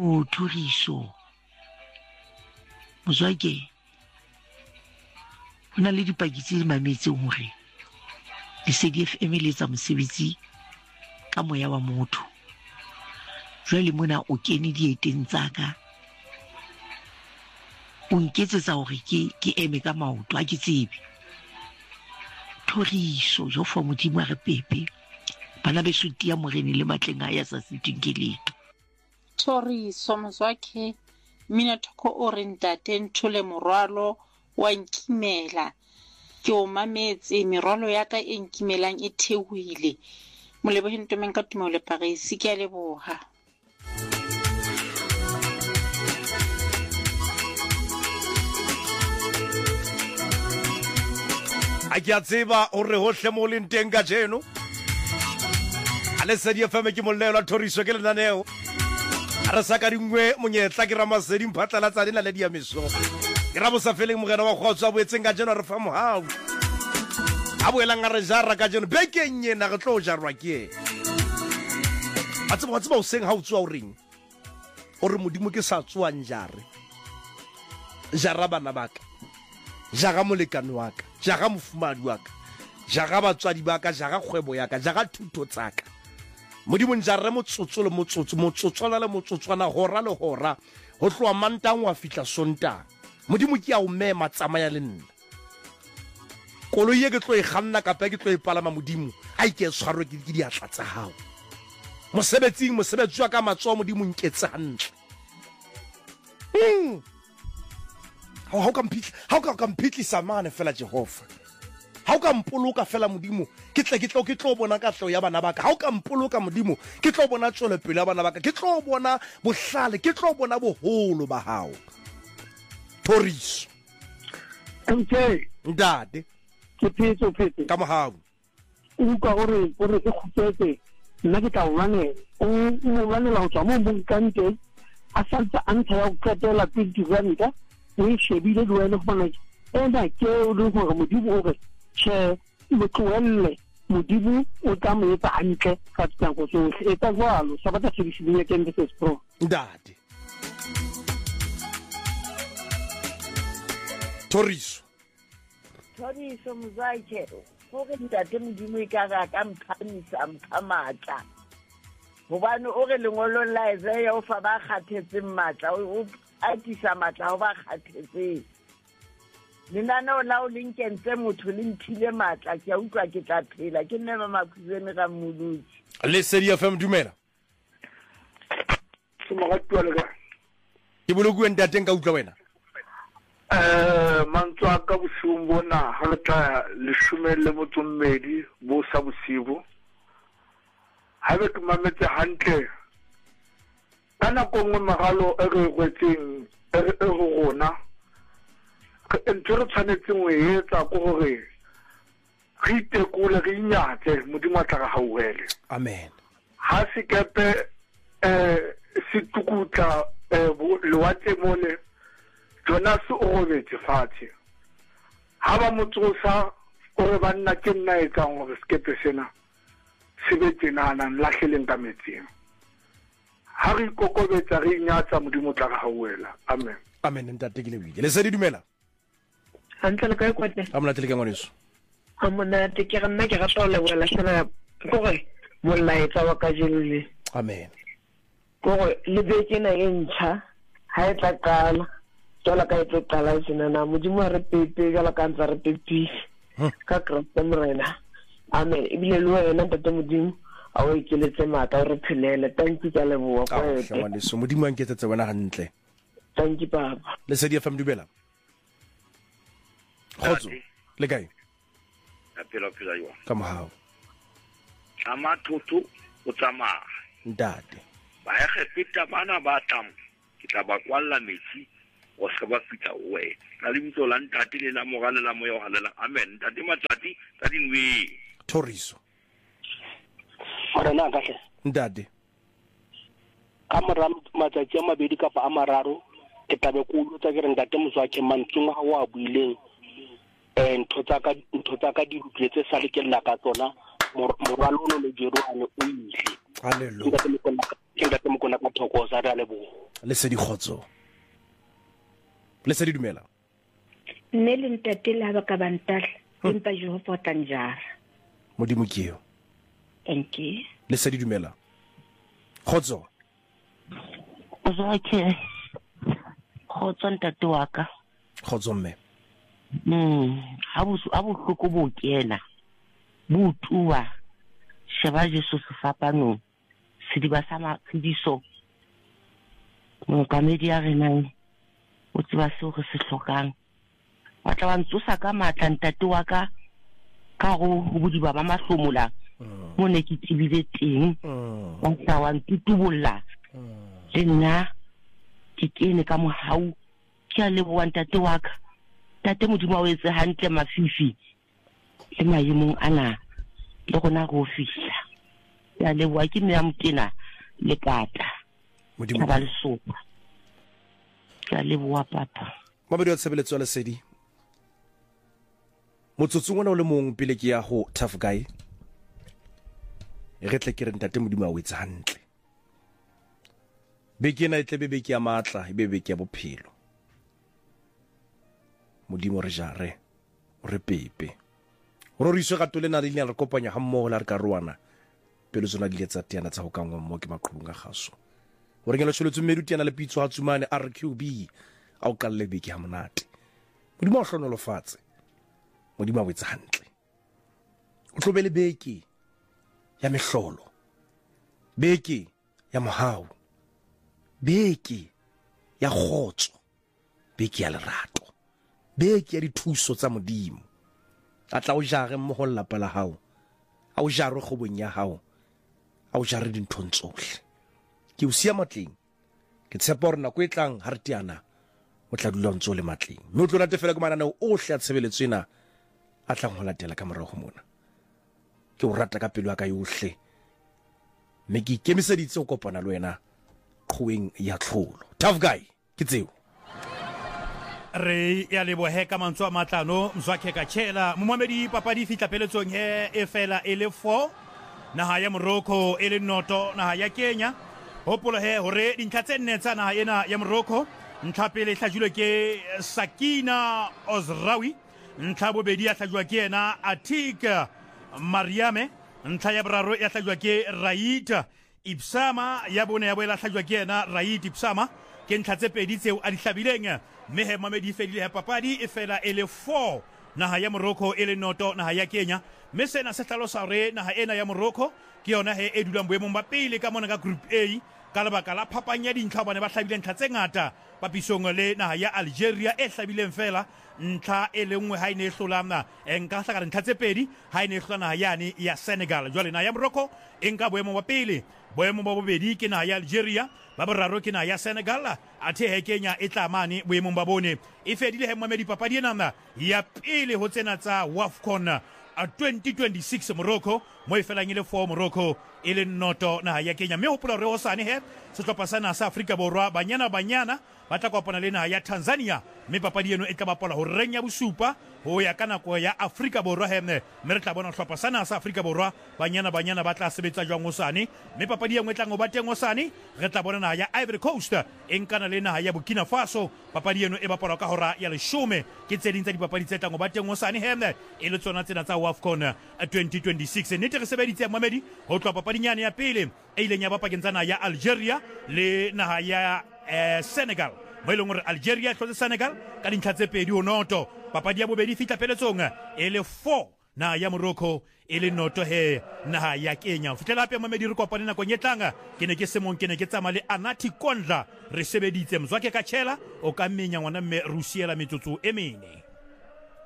o Thoriso motswake hona le dipaki tse di mametseng hore Lesedi FM le tsa mosebetsi ka moya wa motho jwale mona o kene dieteng tsaka o nketsetsa hore ke eme ka maoto a ke tsebe Thoriso jo fa modimo a re pepe bana be suti ya morene le matleng a ya sa sitweng ke leto Thoriso motswake mina thoko o re ntate nthole morwalo wa nkimela ke o mametse merwalo ya ka e nkimelang e theohile molebogeng ntomeng ka tumelo le Paris ke a leboha a ke a tseba o re hohle mo leng teng ka jeno a Lesedi FM ke molelo a Thoriso ke lenaneo a re sa ka dingwe monyetla ke Ramasedi mphatlalatsa le naledi ya meso ke ra bosa feleng mogena wa kgotso a boetseng ka jeno re fa mohau a boelang a re jara ka jeno bekeng yena re tlo jarwa ke a tseba o seng ha o tswa o reng o re modimo ke sa tswang jara bana baka jaga molekane wa ka jaga mofumadi wa ka jaga batswadi ba ka jaga kgwebo ya ka jaga thuto tsaka modimo njare motsotso le motsotswana le motsotswana hora le hora ho tloa mantang wa fihla sontang modimo ke a o mema tsamaya le nna koloi ye ke tlo e kganna kapa ke tlo e palama modimo a ke tshwarwe ke diatla tsa hao mosebetsi wa ka matsoa modimo nketse hantle how ka mphitlisa mane fela Jehova ha o ka mpoloka fela modimo ke tlo bona katlo ya bana baka ha o ka mpoloka modimo ke tlo bona tswelepele ya bana baka ke tlo bona bohlale ke tlo bona boholo ba hao Thoriso ndade ke phetse ka mohau uka ore ke khutsetse nna ke tla ulane o ulane la tswa mo mbukante a santsa ntse ya uketela pintiranta o shebile duele go bona ena ke o le gore modimo o re che mo tloelle modimo o tla mo etsa hantle ka tsango tsohle e tla jwalo sa batla sebisile ke ndese pro ndade Thoriso mozake go re ntate modimo e ka mphamisa mphamatla hobane o re lengolong la Isaiah o fa ba kgathetseng matla o atisa matla o ba kgathetseng lenaneo la o lenkentse motho le nthile matla ke a utlwa ke tla phela ke nne Makhuzeni ga Mmolotsi Lesedi FM dumela ke bolokuwe ntateng ka utlwa wena mantswa ka bosiung bona ha re tla leshome le motsommedi bo sa bosibo ha be ke mametse hantle kana kongwe magalo e re gwetseng e go gona ntho re tshwanetseng o etsa ko gore re itekole re inyatse modimo a tla ga hauele amen ha sekepe se tukutla lewatle mole Jonas o robetse fatshe ha ba motsosa o re banna ke nna etsang gore sekepe sena se be tsenana lahleleng ka metsing ha re ikokobetsa re inyatsa modimo tla ga hauela amen amen ntate ke le wile Lesedi dumela hantle ka kwate amona tele ke ngwaneso amona te ke nna ke rata le wela sana gore molaetsa wa ka jelle amen gore le beke na e ntsha ha e tla kala tsala ka e tla kala sena modimo re pepe jala ka ntsa re pepi ka Kriste morena amen ibile lo wena ntate modimo a o ikeletse mata o re phelele thank you ka leboa kwa ete ngwaneso modimo a nketsetse wena hantle thank you baba Lesedi FM dumela khotso le kae a phela yo ka mohau ama thotho o tsamaya ndade ba ya gepeta bana ba tlam ke tla ba kwalla metsi o se ba fita we la lebitso la ntate le la mogale la moya o halela amen ntate matsati tsa dinwe Thoriso ora na kahle ndade kamora matsatsi a mabedi kapa a mararo ke tabe ko utsa ke re ntate Moswake mantsung ha wa buileng ntho tsa ka di rutletse sa le ke nna ka tsona morwalo o le jeruane o ile haleluya ke ntate mokona ka thokoza ra le bo Lesedi Khotso. Lesedi dumela. Nne le ntate le ha ba ka bantala empa Jehova tanjara. Modimo ke yo. Thank you. Lesedi dumela. Khotso. Zwakhe Khotso ntate wa ka. Khotso mme. Ha bohloko bo kena. Butuwa. Sheba Jesu sefapano. Sidiba sama tsidiso. Mokamedi a renang. O tseba se o se hlokang. Wa tla ntsosa ka matla ntate wa ka go bodiba ba mahlomola mo ne ke tsibile teng wa tla wa ntutubolla le nna ke kene ka mohau ke a leboa ntate wa ka tate modimo wa etse hantle mafifi le maemong ana le gona go fihla ya leboa ke me ya motena le pata modimo ba le sopa ya leboa papa Mabedi wa tshebeletso ya Lesedi. Motsotso ngwana o le mong pele ke ya go Tough Guy. Re tle ke re ntate modimo a o etsa hantle. Beke na itle beke ya matla e beke ya bophelo. Modimo re jare o re pepe. O re iswe gato le na le re kopanya ha mmogo la re ka roana. Pele tsona di letsa tiana tsa go kangwa mo ke maqhubung ga gaso. O re ngela tshweletse medu tiana le pitso ha tsumane RQB. A o kalle beke ha monate. Modimo o hlonolofatse. Modimo a o etsa hantle. O tlobele beke ya mehlolo. Beke ya mohau. Beke ya khotso. Beke ya lerato. Beke ya dithuso tsa modimo. A tla o jare mmogo le lapa la hao. A o jare kgobong ya hao. A o jare dinthong tsohle. Ke o sia matleng. Ke tshepa hore nako e tlang ha re tiana o tla dula ntse o le matleng. Mme o tlo latefela ke mananeo ohle a tshebeletso ena a tlang ho latela ka morago mona. Ke o rata ka pelo ya ka yohle. Mme ke ikemiseditse ho kopana le wena qhoeng ya tlholo. Tough Guy ke tseo. Re ya lebohe ka mantswe a matlano Mzwakhe Katshela momamedi papadi fitla peletsong he e fela e le 4 naha ya Morocco e le noto naha ya Kenya hopolo he hore dintlha tse nne tsa naha ena ya Morocco ntlha pele hlajilwe ke Sakina Ozraoui ntlha bobedi ya hlajwa ke ena Atik Mariame ntlha ya boraro ya hlajwa ke Rait Ipsama ya bone ya boela hlajwa ke ena Rait Ipsama ke ntlha tse pedi tseo a di hlabileng mehe mamedi fedile ya papadi e fela e le 4 naha ya Morocco e le noto naha ya Kenya mme sena se hlalosa hore naha ena ya Morocco ke yona he e dulang boemong ba pele ka mona ka group A ka lebaka la phapang ya dintlha bane ba hlabile ntlha tse ngata papisong le naha ya Algeria e hlabileng fela ntlha e le nngwe ha ine hlolana enka hlaka ntlha tse pedi ha ine hlolana naha yani ya Senegal jwale naha ya Morocco enka boemong ba pele boemong ba bobedi ke naha ya Algeria ba boraro ke naha ya Senegal athe he Kenya e tla mane boemong ba bone e fedile he mamedi papadi ena ya pele ho tsena tsa WAFCON 2026 Morocco mo e felang ile 4 Morocco e le noto naha ya Kenya mme hopola re hosane he sehlopha sa sa Afrika Borwa banyana ba tla kopana le naha ya Tanzania mme papadi eno e tla bapala ho reng ya bosupa ho ya ka nako ya Afrika Borwa mme re tla bona sehlopha sa Afrika Borwa banyana ba tla sebetsa jwang hosane mme papadi engwe tla ngo ba teng hosane re tla bona naha ya Ivory Coast e nkana le naha ya Burkina Faso papadi eno e bapala ka hora ya 10 ke tse ding tsa dipapadi tse tla ngo ba teng hosane e le tsona tsena tsa WAFCON 2026 nete re sebeditse mamedi ho tloha papadinyane ya pele e ileng ya bapakeng tsa naha ya Algeria le naha ya Senegal mo ileng hore Algeria e hlotse Senegal ka dintlha tse pedi ho noto papadi ya bobedi fitla peletsong e le 4 naha ya Morocco e le noto he naha ya Kenya fitlela hape mamedi re kopane nakong e tlang ke ne ke semong ke ne ke tsama le Anathi Kondla re sebeditse Mzwakhe Katshela o ka menya ngwana mme Rusiela metsotso e mene